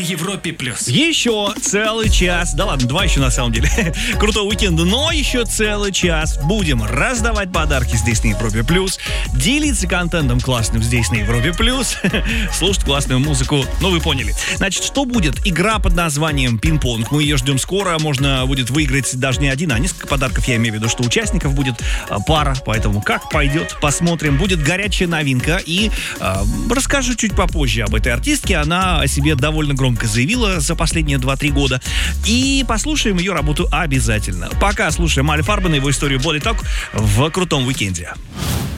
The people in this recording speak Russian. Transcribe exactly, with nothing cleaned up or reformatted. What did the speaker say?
Европе плюс. Еще целый час, да ладно, два еще на самом деле, крутого уикенда, но еще целый час будем раздавать подарки здесь на Европе плюс, делиться контентом классным здесь на Европе плюс, слушать классную музыку, ну вы поняли. Значит, что будет? Игра под названием «Пинг-понг», мы ее ждем скоро, можно будет выиграть даже не один, а несколько подарков, я имею в виду, что участников будет а, пара, поэтому как пойдет, посмотрим. Будет горячая новинка и а, расскажу чуть попозже об этой артистке, она о себе довольно громко заявила за последние два-три года. И послушаем ее работу обязательно. Пока слушаем Аль Фарбен и его историю Body Talk в крутом уикенде.